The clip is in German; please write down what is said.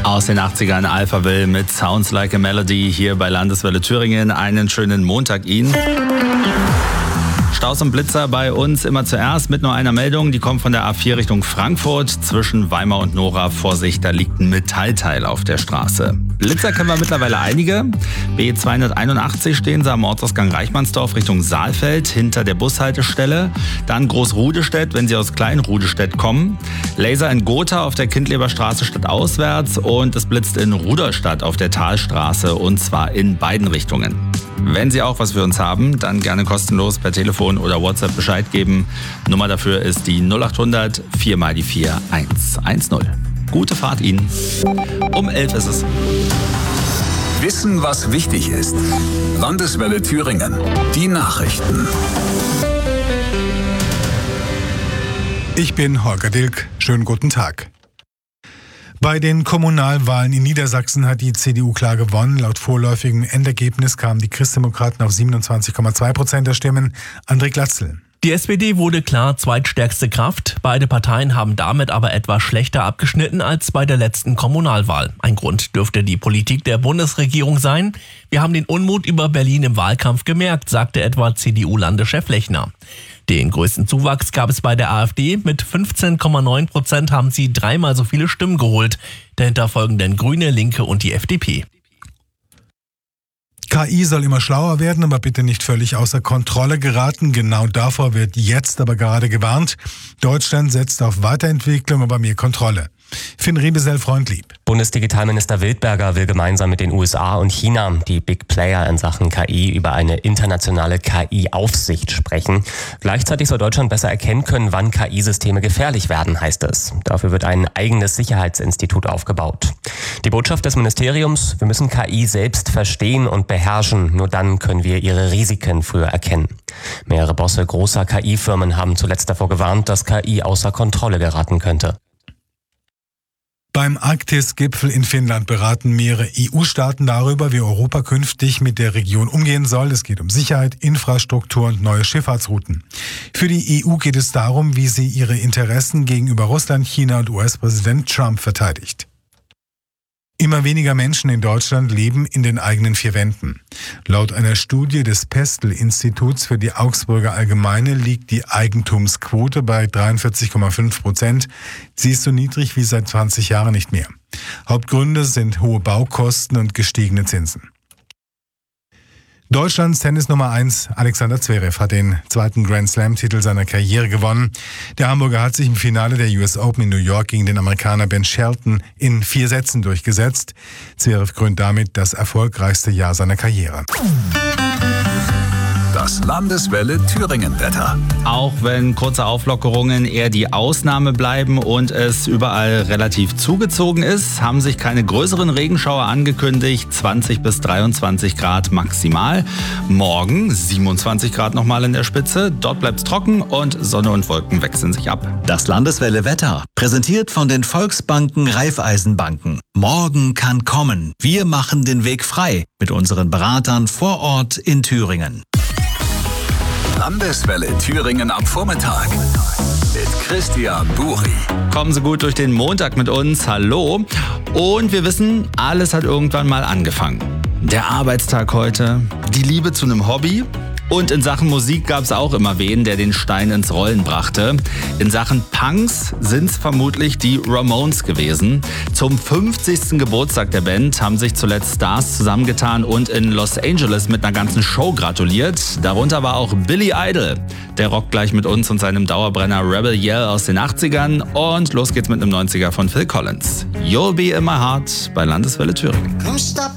Aus den 80ern Alphaville mit Sounds Like a Melody hier bei Landeswelle Thüringen. Einen schönen Montag Ihnen. Staus und Blitzer bei uns immer zuerst mit nur einer Meldung. Die kommt von der A4 Richtung Frankfurt. Zwischen Weimar und Nora, Vorsicht, da liegt ein Metallteil auf der Straße. Blitzer kennen wir mittlerweile einige. B281 stehen sie am Ortsausgang Reichmannsdorf Richtung Saalfeld hinter der Bushaltestelle. Dann Großrudestedt, wenn Sie aus Kleinrudestedt kommen. Laser in Gotha auf der Kindleberstraße stadtauswärts und es blitzt in Ruderstadt auf der Talstraße und zwar in beiden Richtungen. Wenn Sie auch was für uns haben, dann gerne kostenlos per Telefon oder WhatsApp Bescheid geben. Nummer dafür ist die 0800 4 mal die 4 110. Gute Fahrt Ihnen. Um 11 ist es. Wissen, was wichtig ist. Landeswelle Thüringen. Die Nachrichten. Ich bin Holger Dilk. Schönen guten Tag. Bei den Kommunalwahlen in Niedersachsen hat die CDU klar gewonnen. Laut vorläufigem Endergebnis kamen die Christdemokraten auf 27,2% der Stimmen. André Glatzel. Die SPD wurde klar zweitstärkste Kraft. Beide Parteien haben damit aber etwas schlechter abgeschnitten als bei der letzten Kommunalwahl. Ein Grund dürfte die Politik der Bundesregierung sein. Wir haben den Unmut über Berlin im Wahlkampf gemerkt, sagte etwa CDU-Landeschef Lechner. Den größten Zuwachs gab es bei der AfD. Mit 15,9% haben sie dreimal so viele Stimmen geholt. Dahinter folgen dann Grüne, Linke und die FDP. KI soll immer schlauer werden, aber bitte nicht völlig außer Kontrolle geraten. Genau davor wird jetzt aber gerade gewarnt. Deutschland setzt auf Weiterentwicklung, aber mehr Kontrolle. Finn Riebesell-Freundlieb. Bundesdigitalminister Wildberger will gemeinsam mit den USA und China, die Big Player in Sachen KI, über eine internationale KI-Aufsicht sprechen. Gleichzeitig soll Deutschland besser erkennen können, wann KI-Systeme gefährlich werden, heißt es. Dafür wird ein eigenes Sicherheitsinstitut aufgebaut. Die Botschaft des Ministeriums: Wir müssen KI selbst verstehen und beherrschen. Nur dann können wir ihre Risiken früher erkennen. Mehrere Bosse großer KI-Firmen haben zuletzt davor gewarnt, dass KI außer Kontrolle geraten könnte. Beim Arktis-Gipfel in Finnland beraten mehrere EU-Staaten darüber, wie Europa künftig mit der Region umgehen soll. Es geht um Sicherheit, Infrastruktur und neue Schifffahrtsrouten. Für die EU geht es darum, wie sie ihre Interessen gegenüber Russland, China und US-Präsident Trump verteidigt. Immer weniger Menschen in Deutschland leben in den eigenen vier Wänden. Laut einer Studie des Pestel-Instituts für die Augsburger Allgemeine liegt die Eigentumsquote bei 43,5%. Sie ist so niedrig wie seit 20 Jahren nicht mehr. Hauptgründe sind hohe Baukosten und gestiegene Zinsen. Deutschlands Tennis Nummer 1 Alexander Zverev hat den zweiten Grand-Slam-Titel seiner Karriere gewonnen. Der Hamburger hat sich im Finale der US Open in New York gegen den Amerikaner Ben Shelton in 4 Sätzen durchgesetzt. Zverev krönt damit das erfolgreichste Jahr seiner Karriere. Das Landeswelle Thüringen-Wetter. Auch wenn kurze Auflockerungen eher die Ausnahme bleiben und es überall relativ zugezogen ist, haben sich keine größeren Regenschauer angekündigt. 20 bis 23 Grad maximal. Morgen 27 Grad nochmal in der Spitze. Dort bleibt es trocken und Sonne und Wolken wechseln sich ab. Das Landeswelle Wetter, präsentiert von den Volksbanken Raiffeisenbanken. Morgen kann kommen. Wir machen den Weg frei mit unseren Beratern vor Ort in Thüringen. Landeswelle Thüringen am Vormittag mit Christian Buri. Kommen Sie gut durch den Montag mit uns. Hallo. Und wir wissen, alles hat irgendwann mal angefangen. Der Arbeitstag heute, die Liebe zu einem Hobby. Und in Sachen Musik gab es auch immer wen, der den Stein ins Rollen brachte. In Sachen Punks sind es vermutlich die Ramones gewesen. Zum 50. Geburtstag der Band haben sich zuletzt Stars zusammengetan und in Los Angeles mit einer ganzen Show gratuliert. Darunter war auch Billy Idol. Der rockt gleich mit uns und seinem Dauerbrenner Rebel Yell aus den 80ern. Und los geht's mit einem 90er von Phil Collins. You'll Be in My Heart bei Landeswelle Thüringen. Come stop